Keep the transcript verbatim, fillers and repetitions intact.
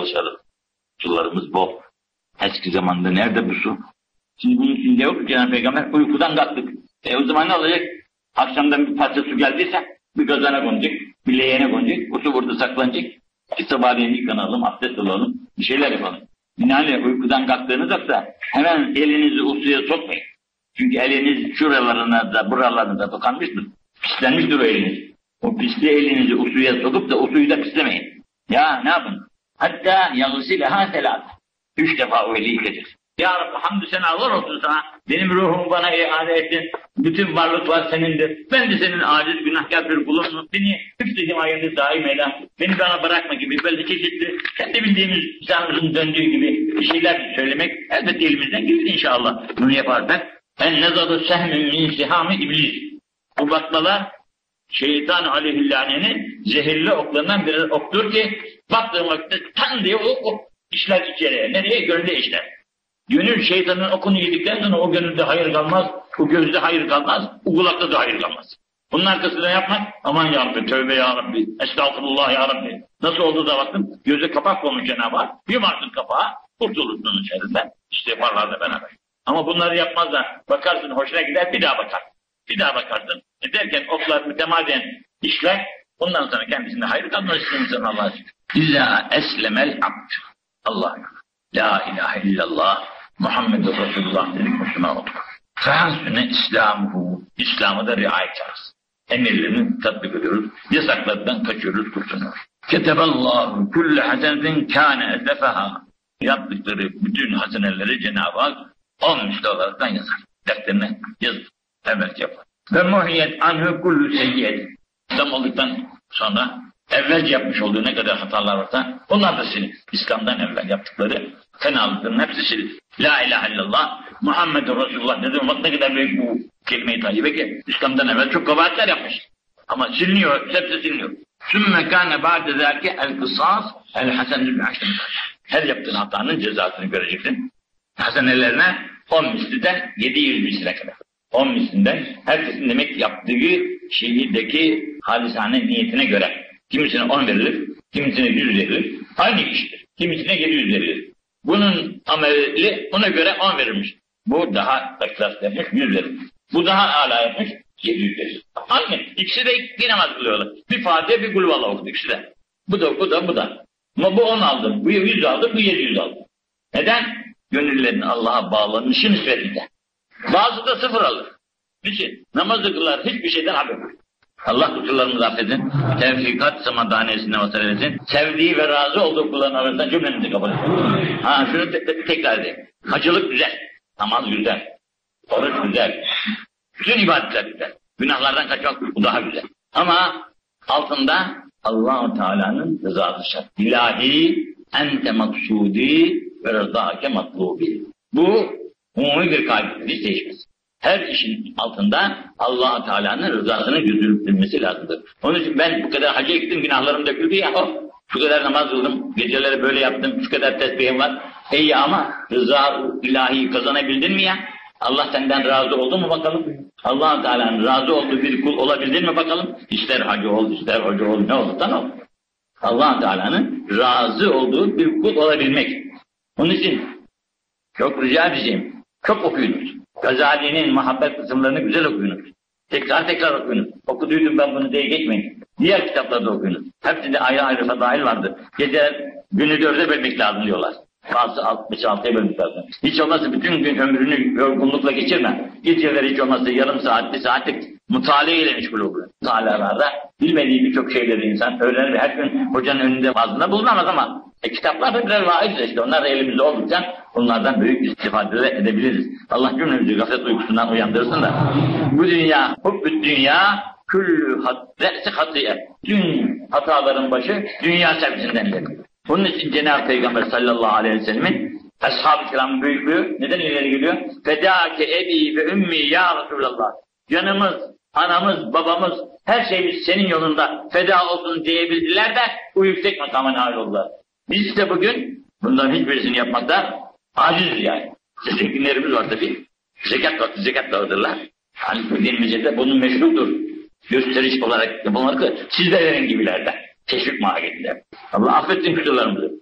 çalışalım. Sularımız bol. Eski zamanda nerede bu su? Şimdi bunun içinde yok. Cenab-ı Peygamber uykudan kalktık. E o zaman ne olacak? Akşamdan bir parça su geldiyse bir kazana konacak, bir leğene konacak. O su burada saklanacak. Bir sabahleyin yıkanalım, abdest alalım, bir şeyler yapalım. Binaenaleyh uykudan kalktığınızda hemen elinizi o suya sokmayın. Çünkü eliniz şuralarına da buralarına da dokanmıştır. Pislenmiştir o eliniz. O pisli elinizi o suya sokup da o suyu da pislemeyin. Ya ne yapın? Hatta yagsileha selat. Üç defa o eli yıkacak. Ya Rabbi hamdü senalar olsun sana. Benim ruhumu bana iade ettin. Bütün varlıklar senindir. Ben de senin aciz günahkar bir kulumum. Beni hüfz-i himayeni daim eyle. Beni bana bırakma gibi böyle çeşitli kendi bildiğimiz insanımızın döndüğü gibi bir şeyler söylemek elbette elimizden gelir inşallah. Bunu yaparsak en nezadu sehmin min sihami iblis. Bu bakmalar şeytan aleyhillânenin zehirli oklarından bir oktur ki baktığım vakitte tan diye o ok işler içeriye. Nereye? Gönülde işler. Gönül şeytanın okunu yedikten sonra o gönülde hayır kalmaz, o gözde hayır kalmaz, o kulakta da hayır kalmaz. Bunun arkasında yapmak, aman ya Rabbi, tövbe ya Rabbi, estağfurullah ya Rabbi. Nasıl oldu da baktım, göze kapak olmuş Cenab-ı Hak, yımarsın kapağı, kurtulursun içerisinden. İşte yaparlar da beraber. Ama bunları yapmazlar, bakarsın hoşuna gider, bir daha bakar. Bir daha bakarsın, ederken oklar mütemadiyen işler, ondan sonra kendisinde hayır kalmaz insan Allah'a şükür. İzâ eslemel abd. Allah la ilahe illallah Muhammedur Resulullah dedik Müslüman olduk. Fehasüne İslam'ı, İslam'ı da riayet ederiz. Emirlerini tatbik ediyoruz, yasaklardan kaçıyoruz, kurtuluyoruz. Keteballahu kulle hasenetin kâne eslefeha. Yaptıkları bütün haseneleri Cenab-ı Hak on misli olaraktan yazar. Defterine yazır, evvel yapar. Ve muhiyet anhu kullu seyyiyet. İslam olduktan sonra evvelce yapmış olduğu ne kadar hatalar varsa onlar da silir. İslam'dan evvel yaptıkları fenalıkların hepsi silir. La ilahe illallah Muhammedur Resulullah dedim. Bak ne kadar büyük bu kelime-i tayyibe ki İslam'dan evvel çok kabahatler yapmış. Ama siliniyor, hepsi siliniyor. Sümme kâne ba'de zâlike el-kısas el-hasenül bi'aşrın. Her yaptığın hatanın cezasını göreceksin. Hasenelerine on misliden yedi yüz misline kadar. On mislinden herkesin demek yaptığı şehirdeki halisane niyetine göre. Kimisine on verilir, kimisine yüz verilir. Aynı kişidir. Kimisine yedi yüz verilir. Bunun ameli ona göre on verilmiş. Bu daha taklas yapmış, yüz verilmiş. Bu daha âlâ yapmış, yedi yüz verilir. Aynı. İkisi de bir namaz kılıyorlar. Bir Fatiha, bir Kulvallah okudu ikisi de. Bu da, bu da, bu da. Ama bu on aldı, bu yüz aldı, bu yedi yüz aldı. Neden? Gönüllerin Allah'a bağlanışı nispetinde. Bazı da sıfır alır. Niçin? Namazı kılar, hiçbir şeyden haber yok. Allah kusurlarımızı affedin. Tevfikat samadaniyesine vasıl etsin. Sevdiği ve razı olduğu kulların arasından cümlemizi kabul etsin. Ha şunu te te tekrar edeyim. Hacılık güzel. Namaz güzel. Oruç güzel. Bütün ibadetler güzel. Günahlardan kaçmak bu daha güzel. Ama altında Allah-u Teala'nın rızası şart. İlahi ente maksudi ve rızâke matlubi. Bu umumi bir kaydı. Hiç değişmez. Her işin altında Allah-u Teala'nın rızasını gözülmesi lazımdır. Onun için ben bu kadar hacca gittim, günahlarım döküldü ya, oh, şu kadar namaz kıldım, geceleri böyle yaptım, şu kadar tesbihim var. İyi ama rıza ilahi kazanabildin mi ya? Allah senden razı oldu mu bakalım? Allah-u Teala'nın razı olduğu bir kul olabildin mi bakalım? İster hacı ol, ister hoca ol, ne olursan ol. Allah-u Teala'nın razı olduğu bir kul olabilmek. Onun için çok rica edeceğim, çok okuyunuz. Gazali'nin muhabbet kısımlarını güzel okuyunuz. Tekrar tekrar okuyunuz. Okuduydum ben bunu diye geçmeyin. Diğer kitaplarda okuyunuz. Hepsinde ayrı ayrı fadail vardır. Gece günü dörde bölmek lazım diyorlar. Bazı altmış altıya bölmek lazım. Hiç olmazsa bütün gün ömrünü yorgunlukla geçirme. Geceleri hiç olmazsa yarım saat, bir saatlik mutale ile meşgul olur. Mutalalarda bilmediği birçok şeyleri insan öğrenir. Her gün hocanın önünde fazla bulunamaz ama e, kitaplar da birer vaizdir işte. Onlar da elimizde oldukça bunlardan büyük istifade edebiliriz. Allah cümlemizi gaflet uykusundan uyandırsın da. Bu dünya, hubbü dünya, küllü dersi hatiye. Tüm hataların başı dünya sevgisinden gelir. Bunun için Cenab-ı Peygamber sallallahu aleyhi ve sellemin ashab-ı kiramın büyüklüğü neden ileri geliyor? Fedâke ebi ve ümmi ya Resulallah. Canımız, anamız, babamız, her şeyimiz senin yolunda feda olsun diyebildiler de bu yüksek makama nail oldular. Biz ise bugün bunların hiçbirisini yapmakta aciziz yani. Zenginlerimiz var tabii. Zekat vakti zekat dağıtırlar. Hani bu dinimizde bunun meşrudur. Gösteriş olarak yapılmak siz de verin gibilerden. Teşvik mahiyetinde. Allah affetsin kusurlarımızı.